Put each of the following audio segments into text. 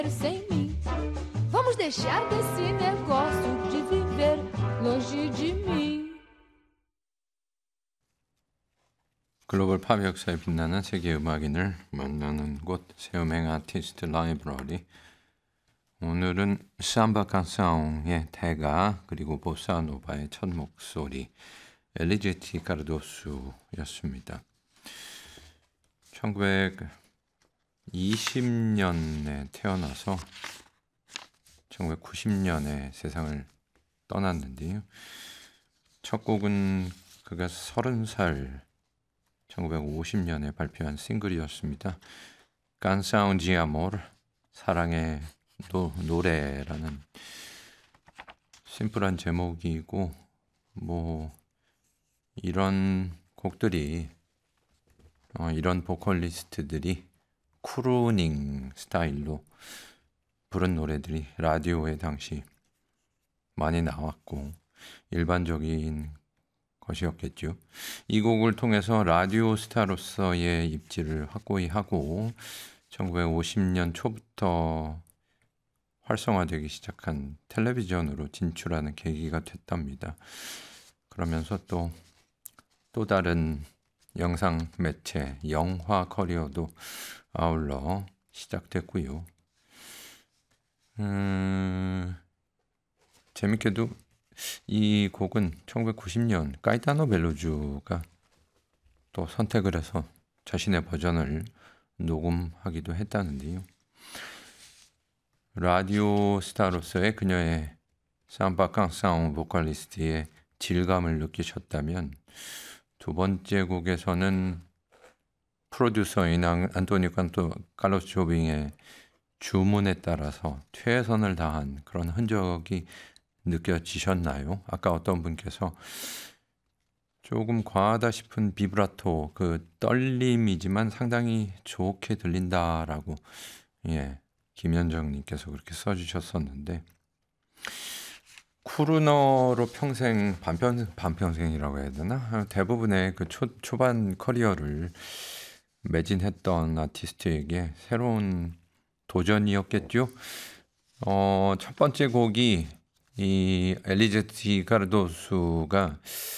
sem mim. Vamos deixar desse negócio de viver longe de mim. 글로벌 팝 역사에 빛나는 세계 음악인을 만나는 곳 세우맹 아티스트 라이브러리. 오늘은 삼바 칸상의 대가 그리고 보사노바의 첫 목소리 엘리제티 카르도수였습니다. 1920년에 태어나서 1990년에 세상을 떠났는데요. 첫 곡은 그가 30살 1950년에 발표한 싱글이었습니다. Canção de Amor, 사랑의 노래라는 심플한 제목이고 뭐 이런 곡들이 이런 보컬리스트들이 크루닝 스타일로 부른 노래들이 라디오에 당시 많이 나왔고 일반적인 것이었겠죠. 이 곡을 통해서 라디오 스타로서의 입지를 확고히 하고 1950년 초부터 활성화되기 시작한 텔레비전으로 진출하는 계기가 됐답니다. 그러면서 또 다른 영상 매체, 영화 커리어도 아울러 시작됐고요. 재밌게도 이 곡은 1990년 까이타노 벨로주가 또 선택을 해서 자신의 버전을 녹음하기도 했다는데요. 라디오 스타로서의 그녀의 삼바 칸상 보컬리스트의 질감을 느끼셨다면 두 번째 곡에서는 프로듀서인 안토니오 칼로스 조빙의 주문에 따라서 최선을 다한 그런 흔적이 느껴지셨나요? 아까 어떤 분께서 조금 과하다 싶은 비브라토, 그 떨림이지만 상당히 좋게 들린다라고 김현정님께서 그렇게 써주셨었는데 크루너로 평생 반평생이라고 해야 되나? 대부분의 그 초반 커리어를 매진했던 아티스트에게 새로운 도전이었겠죠. 첫 번째 곡이 이 엘리제티 카르도수가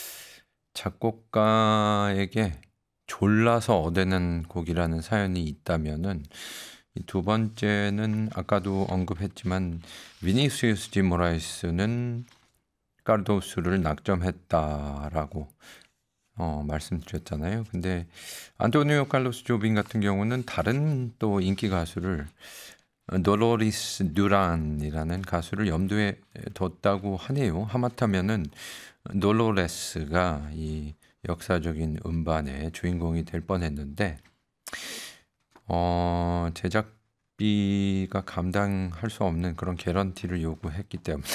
작곡가에게 졸라서 얻어낸 곡이라는 사연이 있다면은 이 두 번째는 아까도 언급했지만 비니시우스 디 모라이스는 카르도수를 낙점했다라고 말씀드렸잖아요. 근데 안토니오 칼로스 조빈 같은 경우는 다른 또 인기 가수를 돌로리스 듀란이라는 가수를 염두에 뒀다고 하네요. 하마터면은 돌로레스가 이 역사적인 음반의 주인공이 될 뻔했는데 제작비가 감당할 수 없는 그런 개런티를 요구했기 때문에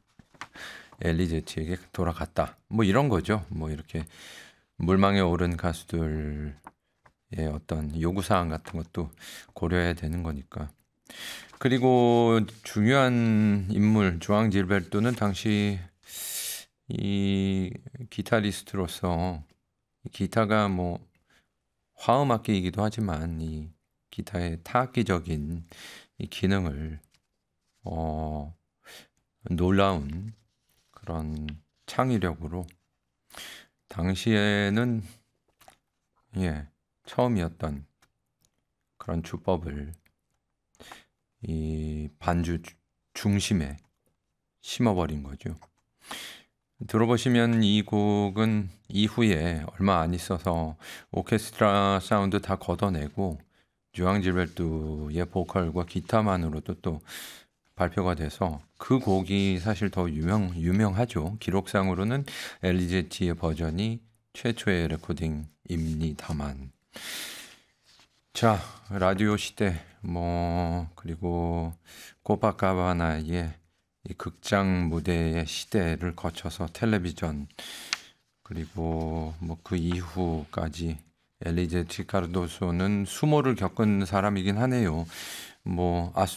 엘리제티에게 돌아갔다. 뭐 이런 거죠. 뭐 이렇게 물망에 오른 가수들의 어떤 요구사항 같은 것도 고려해야 되는 거니까. 그리고 중요한 인물 주앙 질베르토는 당시 이 기타리스트로서 기타가 뭐 화음악기이기도 하지만 이 기타의 타악기적인 이 기능을 놀라운 그런 창의력으로 당시에는 처음이었던 그런 주법을 이 반주 중심에 심어버린 거죠. 들어보시면 이 곡은 이후에 얼마 안 있어서 오케스트라 사운드 다 걷어내고 주앙 질베르토의 보컬과 기타만으로도 또 발표가 돼서 그 곡이 사실 더 유명하죠. 기록상으로는 엘리제티의 버전이 최초의 레코딩입니다만. 자, 라디오 시대 그리고 코파카바나의 이 극장 무대의 시대를 거쳐서 텔레비전 그리고 그 이후까지 엘리제티 카르도소는 수모를 겪은 사람이긴 하네요.